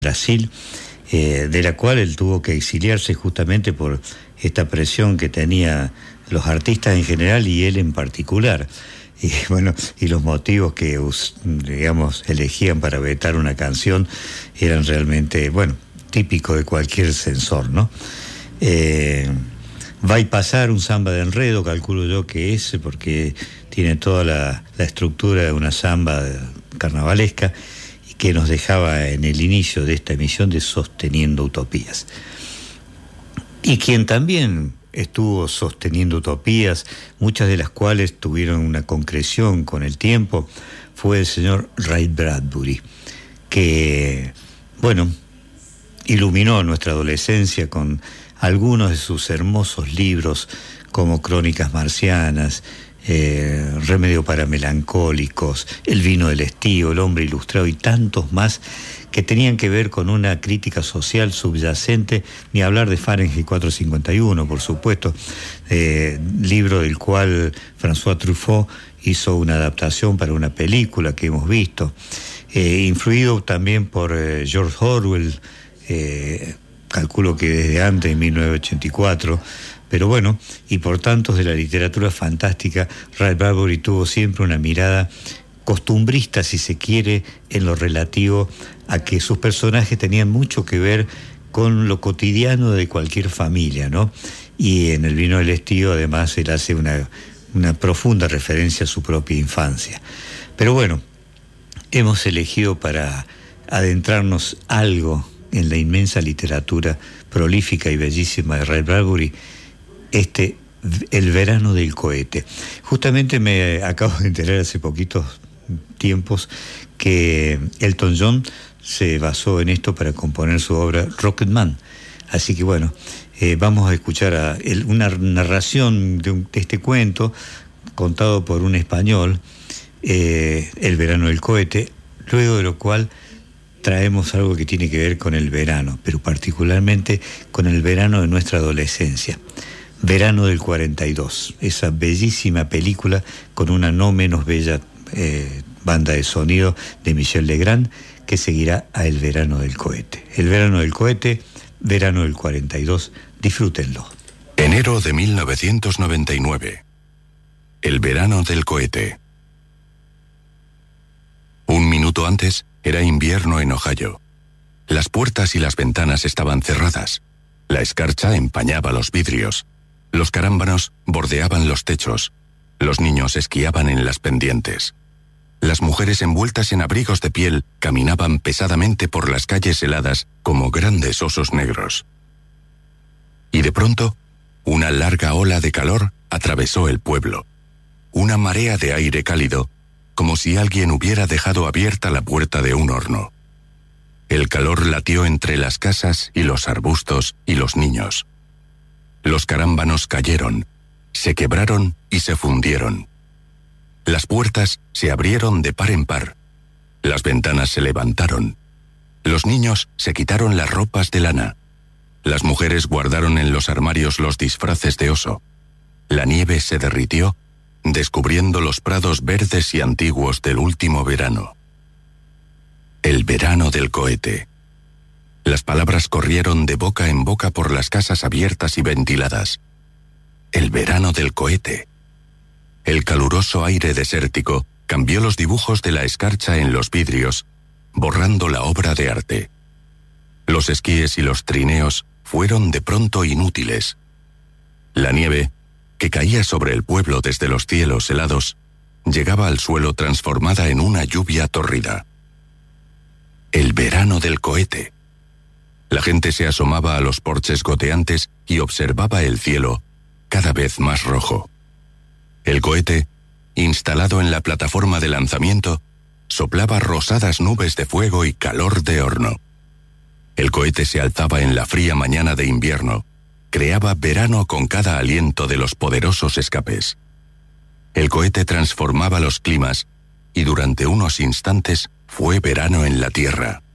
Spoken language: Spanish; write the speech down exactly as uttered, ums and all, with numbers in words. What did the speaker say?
Brasil, eh, de la cual él tuvo que exiliarse justamente por esta presión que tenía los artistas en general y él en particular. Y bueno, y los motivos que, digamos, elegían para vetar una canción eran realmente, bueno, típicos de cualquier censor, ¿no? Eh, va a pasar un samba de enredo, calculo yo que es, porque tiene toda la, la estructura de una samba carnavalesca y que nos dejaba en el inicio de esta emisión de Sosteniendo Utopías. Y quien también estuvo sosteniendo utopías, muchas de las cuales tuvieron una concreción con el tiempo, fue el señor Ray Bradbury, que, bueno, iluminó nuestra adolescencia con algunos de sus hermosos libros como Crónicas Marcianas, eh, Remedio para Melancólicos, El Vino del Estío, El Hombre Ilustrado y tantos más que tenían que ver con una crítica social subyacente, ni hablar de Fahrenheit cuatrocientos cincuenta y uno, por supuesto, eh, libro del cual François Truffaut hizo una adaptación para una película que hemos visto, eh, influido también por eh, George Orwell, eh, calculo que desde antes, de mil novecientos ochenta y cuatro, pero bueno, y por tantos de la literatura fantástica, Ray Bradbury tuvo siempre una mirada costumbrista, si se quiere, en lo relativo a que sus personajes tenían mucho que ver con lo cotidiano de cualquier familia, ¿no? Y en El Vino del Estío, además, él hace una, una profunda referencia a su propia infancia. Pero bueno, hemos elegido para adentrarnos algo en la inmensa literatura prolífica y bellísima de Ray Bradbury, este El Verano del Cohete. Justamente me acabo de enterar hace poquitos tiempos que Elton John se basó en esto para componer su obra Rocketman. Así que bueno, eh, vamos a escuchar a el, una narración de, un, de este cuento contado por un español, eh, El Verano del Cohete, luego de lo cual traemos algo que tiene que ver con el verano, pero particularmente con el verano de nuestra adolescencia. Verano del cuarenta y dos, esa bellísima película con una no menos bella eh, banda de sonido de Michel Legrand, que seguirá a El Verano del Cohete. El Verano del Cohete, verano del cuarenta y dos, disfrútenlo. Enero de mil novecientos noventa y nueve. El Verano del Cohete. Un minuto antes era invierno en Ohio. Las puertas y las ventanas estaban cerradas. La escarcha empañaba los vidrios. Los carámbanos bordeaban los techos. Los niños esquiaban en las pendientes. Las mujeres envueltas en abrigos de piel caminaban pesadamente por las calles heladas como grandes osos negros. Y de pronto, una larga ola de calor atravesó el pueblo. Una marea de aire cálido, como si alguien hubiera dejado abierta la puerta de un horno. El calor latió entre las casas y los arbustos y los niños. Los carámbanos cayeron, se quebraron y se fundieron. Las puertas se abrieron de par en par. Las ventanas se levantaron. Los niños se quitaron las ropas de lana. Las mujeres guardaron en los armarios los disfraces de oso. La nieve se derritió, descubriendo los prados verdes y antiguos del último verano. El verano del cohete. Las palabras corrieron de boca en boca por las casas abiertas y ventiladas. El verano del cohete. El caluroso aire desértico cambió los dibujos de la escarcha en los vidrios, borrando la obra de arte. Los esquíes y los trineos fueron de pronto inútiles. La nieve, que caía sobre el pueblo desde los cielos helados, llegaba al suelo transformada en una lluvia tórrida. El verano del cohete. La gente se asomaba a los porches goteantes y observaba el cielo, cada vez más rojo. El cohete, instalado en la plataforma de lanzamiento, soplaba rosadas nubes de fuego y calor de horno. El cohete se alzaba en la fría mañana de invierno, creaba verano con cada aliento de los poderosos escapes. El cohete transformaba los climas y durante unos instantes fue verano en la Tierra.